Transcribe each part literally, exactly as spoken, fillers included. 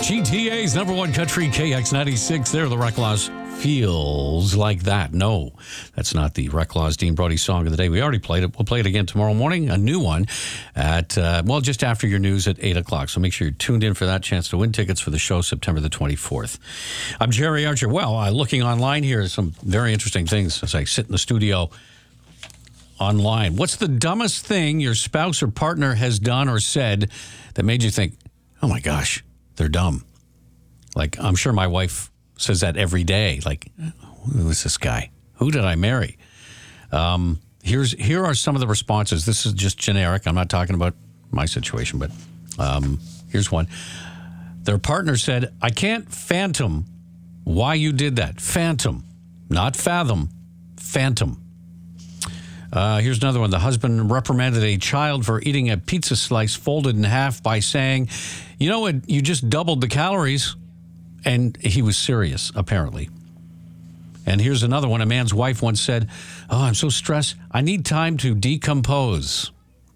G T A's number one country, K X ninety-six. There, the Reclaws. Feels like that. No, that's not the Reclaws Dean Brody song of the day. We already played it. We'll play it again tomorrow morning. A new one at, uh, well, just after your news at eight o'clock. So make sure you're tuned in for that chance to win tickets for the show September the twenty-fourth. I'm Jerry Archer. Well, uh, looking online here, some very interesting things as I sit in the studio online. What's the dumbest thing your spouse or partner has done or said that made you think, oh my gosh, they're dumb? Like, I'm sure my wife says that every day. Like, who is this guy? Who did I marry? Um, here's here are some of the responses. This is just generic. I'm not talking about my situation, but um, here's one. Their partner said, I can't phantom why you did that. Phantom, not fathom. Phantom. Uh, here's another one. The husband reprimanded a child for eating a pizza slice folded in half by saying, you know what, you just doubled the calories. And he was serious, apparently. And here's another one. A man's wife once said, oh, I'm so stressed. I need time to decompose.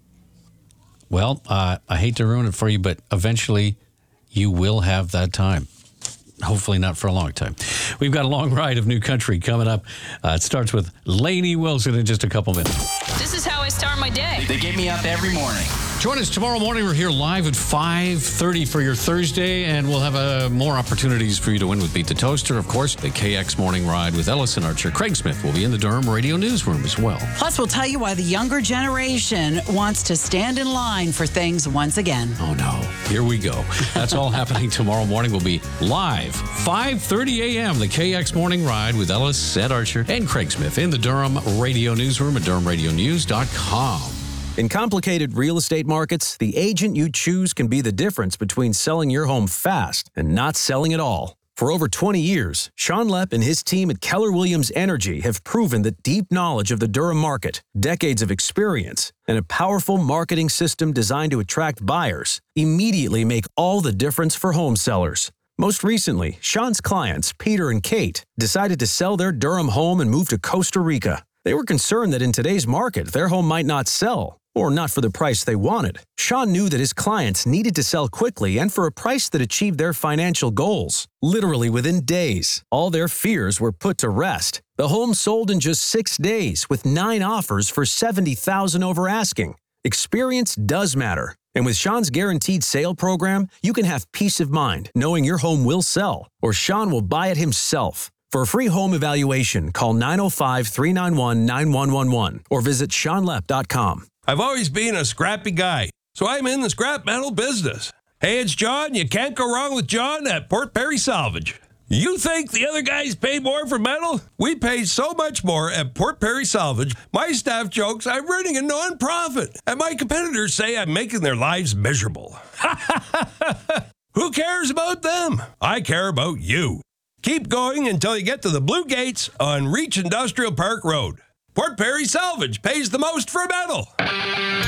Well, uh, I hate to ruin it for you, but eventually you will have that time. Hopefully not for a long time. We've got a long ride of new country coming up. Uh, it starts with Lainey Wilson in just a couple minutes. This is how I start my day. They get me up every morning. Join us tomorrow morning. We're here live at five thirty for your Thursday, and we'll have uh, more opportunities for you to win with Beat the Toaster. Of course, the K X Morning Ride with Ellison Archer. Craig Smith will be in the Durham Radio Newsroom as well. Plus, we'll tell you why the younger generation wants to stand in line for things once again. Oh, no. Here we go. That's all happening tomorrow morning. We'll be live, five thirty a.m., the K X Morning Ride with Ellis, Ed Archer, and Craig Smith in the Durham Radio Newsroom at durham radio news dot com. In complicated real estate markets, the agent you choose can be the difference between selling your home fast and not selling at all. For over twenty years, Sean Lepp and his team at Keller Williams Energy have proven that deep knowledge of the Durham market, decades of experience, and a powerful marketing system designed to attract buyers immediately make all the difference for home sellers. Most recently, Sean's clients, Peter and Kate, decided to sell their Durham home and move to Costa Rica. They were concerned that in today's market, their home might not sell, or not for the price they wanted. Sean knew that his clients needed to sell quickly and for a price that achieved their financial goals. Literally within days, all their fears were put to rest. The home sold in just six days with nine offers for seventy thousand dollars over asking. Experience does matter. And with Sean's Guaranteed Sale program, you can have peace of mind knowing your home will sell, or Sean will buy it himself. For a free home evaluation, call nine oh five, three nine one, nine one one one or visit sean lepp dot com. I've always been a scrappy guy, so I'm in the scrap metal business. Hey, it's John. You can't go wrong with John at Port Perry Salvage. You think the other guys pay more for metal? We pay so much more at Port Perry Salvage. My staff jokes I'm running a non-profit, and my competitors say I'm making their lives miserable. Who cares about them? I care about you. Keep going until you get to the Blue Gates on Reach Industrial Park Road. Port Perry Salvage pays the most for metal.